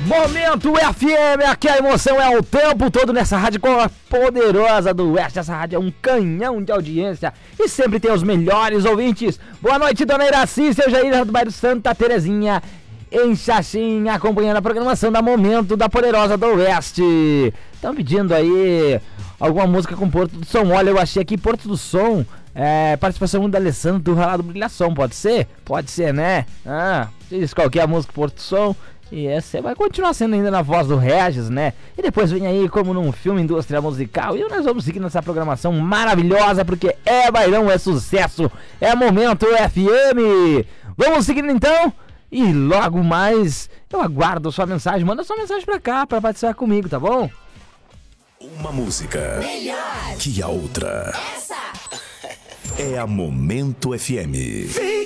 Momento FM, aqui a emoção é o tempo todo nessa rádio poderosa do Oeste. Essa rádio é um canhão de audiência e sempre tem os melhores ouvintes. Boa noite, dona Iraci, seu Jair do bairro Santa Terezinha, em Xaxim, acompanhando a programação da Momento da Poderosa do Oeste. Estão pedindo aí alguma música com Porto do Som. Olha, eu achei aqui Porto do Som, participação do Alessandro do Ralado Brilhação, pode ser? Pode ser, né? Diz qual que é a música Porto do Som. E essa vai continuar sendo ainda na voz do Regis, né? E depois vem aí como num filme Indústria Musical. E nós vamos seguir nessa programação maravilhosa, porque é bailão, é sucesso, é Momento FM. Vamos seguindo então. E logo mais eu aguardo sua mensagem. Manda sua mensagem pra cá, pra participar comigo, tá bom? Uma música melhor que a outra. Essa É a Momento FM.